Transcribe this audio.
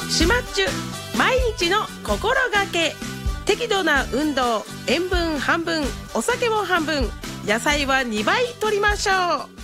シマッチュ毎日の心がけ。適度な運動、塩分半分、お酒も半分、野菜は2倍摂りましょう。